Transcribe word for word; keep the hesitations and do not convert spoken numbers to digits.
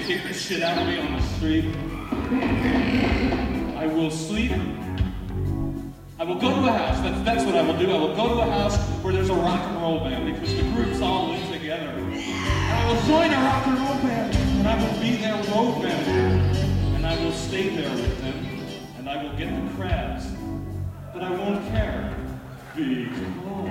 kick the shit out of me on the street. I will sleep. I will go to a house. That's, that's what I will do. I will go to a house where there's a rock and roll band because the group's all in together. And I will join a rock and roll band. And I will be their road manager. And I will stay there with them. And I will get the crabs. But I won't care. Because